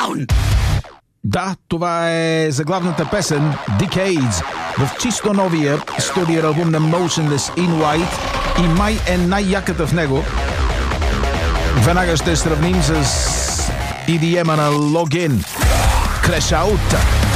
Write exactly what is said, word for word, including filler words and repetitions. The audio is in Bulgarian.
down! Да, това е заглавната песен Decades в чисто новия студио албум на Motionless in White и май е най-яката в него. Веднага ще сравним с и ди ем-а на Login. Crash Out.